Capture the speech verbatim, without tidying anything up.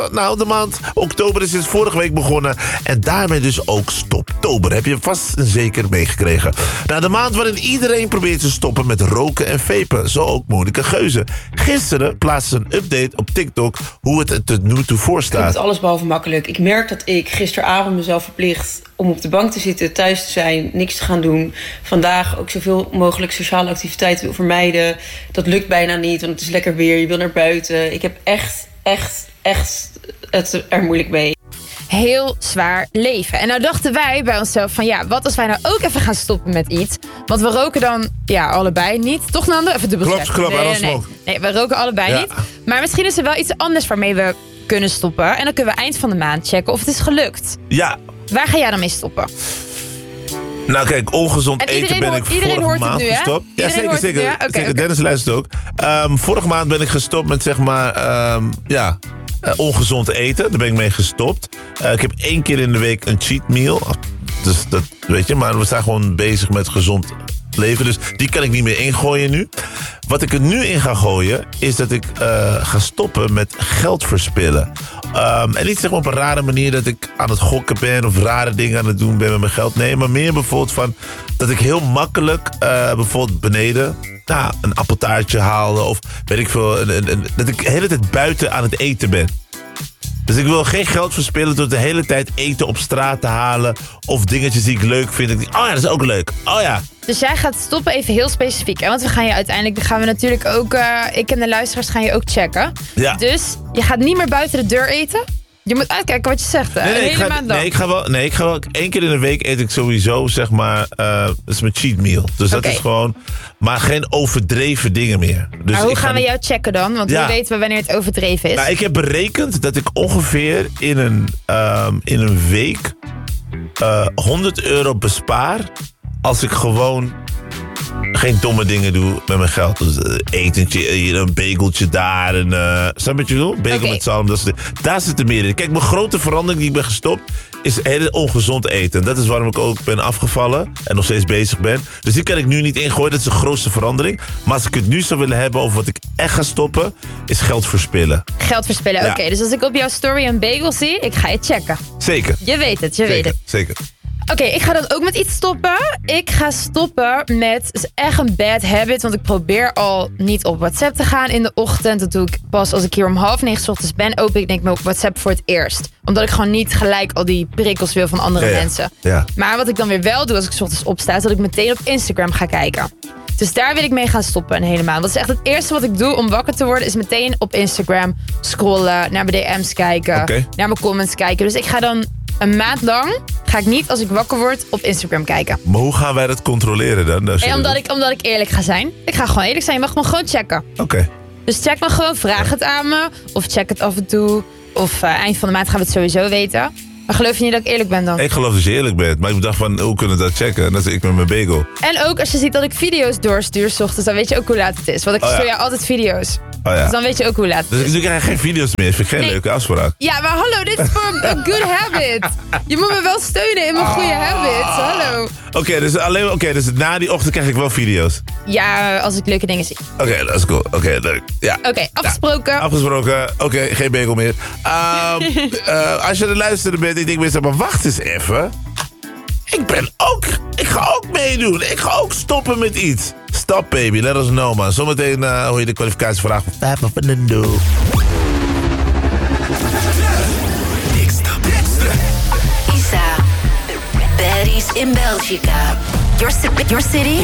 Nou, de maand oktober is sinds vorige week begonnen. En daarmee dus ook Stoptober. Heb je vast en zeker meegekregen. Nou, de maand waarin iedereen probeert te stoppen met roken en vapen. Zo ook Monica Geuze. Gisteren plaatste ze een update op TikTok hoe het er tot nu toe voor staat. Ik vind het allesbehalve makkelijk. Ik merk dat ik gisteravond mezelf verplicht om op de bank te zitten, thuis te zijn, niks te gaan doen. Vandaag ook zoveel mogelijk sociale activiteiten wil vermijden. Dat lukt bijna niet, want het is lekker weer. Je wil naar buiten. Ik heb echt, echt, echt het er moeilijk mee. Heel zwaar leven. En nou dachten wij bij onszelf van ja, wat als wij nou ook even gaan stoppen met iets? Want we roken dan, ja, allebei niet. Toch, Nando? Even dubbel Klopt, klopt. nee, nee, nee. nee, we roken allebei ja. niet. Maar misschien is er wel iets anders waarmee we kunnen stoppen. En dan kunnen we eind van de maand checken of het is gelukt. Ja. Waar ga jij dan mee stoppen? Nou kijk, ongezond eten ben ik vorige maand gestopt. Ja, zeker, zeker. Ja? Okay, zeker. Okay. Dennis luistert ook. Um, vorige maand ben ik gestopt met zeg maar, um, ja, uh, ongezond eten. Daar ben ik mee gestopt. Uh, ik heb één keer in de week een cheat meal. Dus dat weet je, maar we zijn gewoon bezig met gezond leven. Dus die kan ik niet meer ingooien nu. Wat ik er nu in ga gooien, is dat ik uh, ga stoppen met geld verspillen. Um, en niet zeg maar op een rare manier dat ik aan het gokken ben of rare dingen aan het doen ben met mijn geld. Nee, maar meer bijvoorbeeld van dat ik heel makkelijk uh, bijvoorbeeld beneden nou, een appeltaartje haalde of weet ik veel. Een, een, een, dat ik de hele tijd buiten aan het eten ben. Dus ik wil geen geld verspillen door de hele tijd eten op straat te halen of dingetjes die ik leuk vind. Ik denk, oh ja, dat is ook leuk. Oh ja. Dus jij gaat stoppen even heel specifiek. Hè? Want we gaan je uiteindelijk, gaan we natuurlijk ook, uh, ik en de luisteraars gaan je ook checken. Ja. Dus je gaat niet meer buiten de deur eten. Je moet uitkijken wat je zegt. Hè? Nee, nee, Hele ik ga, maand dan. nee, ik ga wel, nee, ik ga wel één keer in de week eet ik sowieso, zeg maar, uh, dat is mijn cheat meal. Dus dat Okay. is gewoon, maar geen overdreven dingen meer. Dus maar hoe ik gaan ga we jou checken dan? Want ja. hoe weten we wanneer het overdreven is? Nou, ik heb berekend dat ik ongeveer in een, um, in een week uh, honderd euro bespaar als ik gewoon geen domme dingen doe met mijn geld. Dus uh, etentje, hier een bageltje daar. En, uh, snap je wat je bedoel? Bagel Okay. met zalm. Dat is de, daar zit er meer in. Kijk, mijn grote verandering die ik ben gestopt is heel ongezond eten. Dat is waarom ik ook ben afgevallen en nog steeds bezig ben. Dus die kan ik nu niet ingooien. Dat is de grootste verandering. Maar als ik het nu zou willen hebben over wat ik echt ga stoppen, is geld verspillen. Geld verspillen, Ja. oké. Okay, dus als ik op jouw story een bagel zie, ik ga je checken. Zeker. Je weet het, je Zeker, weet het. zeker. Oké, okay, ik ga dan ook met iets stoppen. Ik ga stoppen met, het is echt een bad habit, want ik probeer al niet op WhatsApp te gaan in de ochtend. Dat doe ik pas als ik hier om half negen 's ochtends ben, open ik denk me op WhatsApp voor het eerst. Omdat ik gewoon niet gelijk al die prikkels wil van andere ja, ja. mensen. Ja. Maar wat ik dan weer wel doe als ik 's ochtends opsta, is dat ik meteen op Instagram ga kijken. Dus daar wil ik mee gaan stoppen een hele maand. Dat is echt het eerste wat ik doe om wakker te worden, is meteen op Instagram scrollen, naar mijn D M's kijken, Okay. naar mijn comments kijken. Dus ik ga dan een maand lang, ga ik niet als ik wakker word op Instagram kijken. Maar hoe gaan wij dat controleren dan? Hey, omdat, ik, omdat ik eerlijk ga zijn. Ik ga gewoon eerlijk zijn. Je mag me gewoon checken. Oké. Okay. Dus check me gewoon, vraag het aan me. Of check het af en toe. Of uh, eind van de maand gaan we het sowieso weten. Maar geloof je niet dat ik eerlijk ben dan? Ik geloof dat je eerlijk bent. Maar ik dacht van, hoe kunnen we dat checken? En dat is ik met mijn bagel. En ook als je ziet dat ik video's doorstuur 's ochtends, dan weet je ook hoe laat het is. Want ik Oh, ja. stuur jou altijd video's. Oh, ja. Dus dan weet je ook hoe laat het Dus is. ik doe eigenlijk geen video's meer. Vind ik geen Nee. leuke afspraak. Ja, maar hallo, dit is voor een good habit. Je moet me wel steunen in mijn goede habits. Hallo. Oké, okay, dus, alleen, okay, dus na die ochtend krijg ik wel video's. Ja, als ik leuke dingen zie. Oké, okay, dat is cool. Oké, okay, leuk. Ja. Oké, okay, afgesproken. Ja, afgesproken. Oké, okay, geen bagel meer. Um, uh, als je er luisteren bent, ik denk mensen, maar wacht eens even. Ik ben ook, ik ga ook meedoen. Ik ga ook stoppen met iets. Stop baby, let us know man. Zometeen uh, hoor je de kwalificatievraag van Papa van den Doel. Isa, baddies in Belgica. Your, ci- your city,